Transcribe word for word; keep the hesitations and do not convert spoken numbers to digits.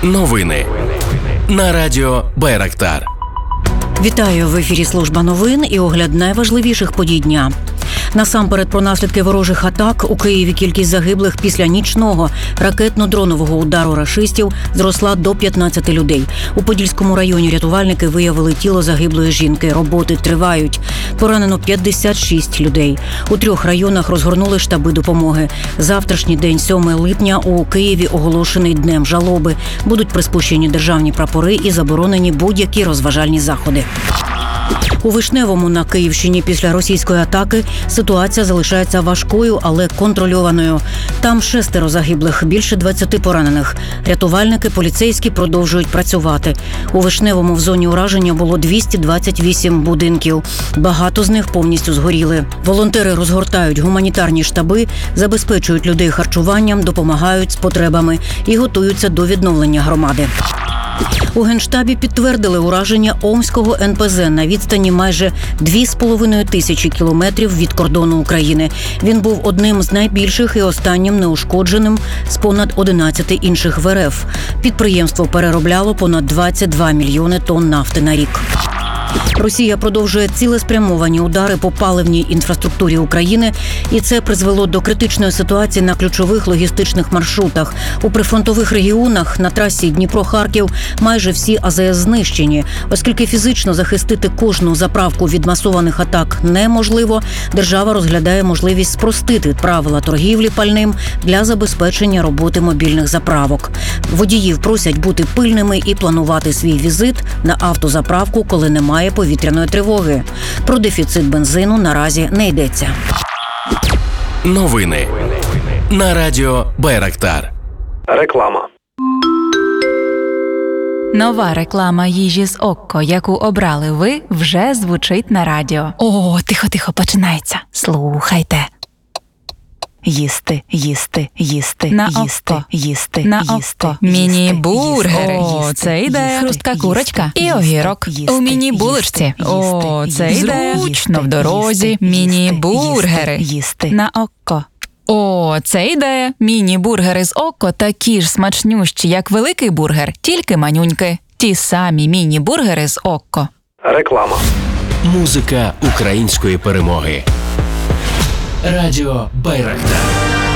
Новини на радіо Байрактар. Вітаю, в ефірі служба новин і огляд найважливіших подій дня. Насамперед про наслідки ворожих атак. У Києві кількість загиблих після нічного ракетно-дронового удару рашистів зросла до п'ятнадцяти людей. У Подільському районі рятувальники виявили тіло загиблої жінки. Роботи тривають. Поранено п'ятдесят шість людей. У трьох районах розгорнули штаби допомоги. Завтрашній день, сьомого липня, у Києві оголошений днем жалоби. Будуть приспущені державні прапори і заборонені будь-які розважальні заходи. У Вишневому на Київщині після російської атаки ситуація залишається важкою, але контрольованою. Там шестеро загиблих, більше двадцяти поранених. Рятувальники, поліцейські продовжують працювати. У Вишневому в зоні ураження було двісті двадцять вісім будинків. Багато з них повністю згоріли. Волонтери розгортають гуманітарні штаби, забезпечують людей харчуванням, допомагають з потребами і готуються до відновлення громади. У Генштабі підтвердили ураження Омського ен пе зе на відстані майже дві з половиною тисячі кілометрів від кордону України. Він був одним з найбільших і останнім неушкодженим з понад одинадцяти інших в ер еф. Підприємство переробляло понад двадцять два мільйони тонн нафти на рік. Росія продовжує цілеспрямовані удари по паливній інфраструктурі України, і це призвело до критичної ситуації на ключових логістичних маршрутах. У прифронтових регіонах на трасі Дніпро-Харків майже всі а зе ес знищені. Оскільки фізично захистити кожну заправку від масованих атак неможливо, держава розглядає можливість спростити правила торгівлі пальним для забезпечення роботи мобільних заправок. Водіїв просять бути пильними і планувати свій візит на автозаправку, коли немає повітряної тривоги. Про дефіцит бензину наразі не йдеться. Новини на радіо Байрактар. Реклама. Нова реклама їжі з Окко, яку обрали ви, вже звучить на радіо. О, тихо-тихо, починається. Слухайте. Їсти, їсти, їсти, на їсти, око. їсти, на їсти. Око. Міні-бургери. О, це ідея. Хрустка курочка і огірок. Їсти, у міні-булочці. О, це ідея. Зручно в дорозі. Міні-бургери. Їсти. На Окко. О, це ідея. Міні-бургери з Окко такі ж смачнющі, як великий бургер, тільки манюньки. Ті самі міні-бургери з Окко. Реклама. Музика української перемоги. Радіо Байрактар.